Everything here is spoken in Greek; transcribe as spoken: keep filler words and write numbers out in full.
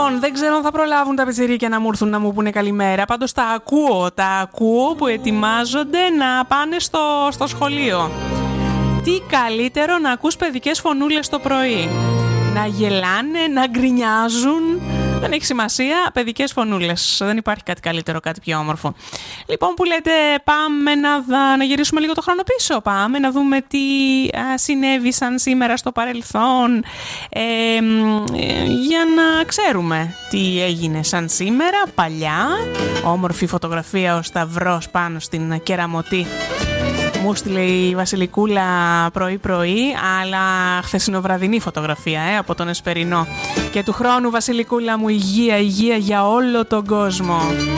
Λοιπόν, δεν ξέρω αν θα προλάβουν τα πιτσιρίκια να μου έρθουν να μου πούνε καλημέρα. Πάντως τα ακούω, τα ακούω που ετοιμάζονται να πάνε στο, στο σχολείο. Τι καλύτερο να ακούς παιδικές φωνούλες το πρωί. Να γελάνε, να γκρινιάζουν. Δεν έχει σημασία, παιδικές φωνούλες. Δεν υπάρχει κάτι καλύτερο, κάτι πιο όμορφο. Λοιπόν, που λέτε, πάμε να, δα, να γυρίσουμε λίγο το χρόνο πίσω. Πάμε να δούμε τι α, συνέβησαν σήμερα στο παρελθόν. Ε, ε, για να ξέρουμε τι έγινε σαν σήμερα, παλιά. Όμορφη φωτογραφία ο Σταυρός πάνω στην κεραμωτή. Μου στείλε η Βασιλικούλα πρωί-πρωί, αλλά χθεσινοβραδινή φωτογραφία ε, από τον Εσπερινό. Και του χρόνου, Βασιλικούλα μου, υγεία, υγεία για όλο τον κόσμο.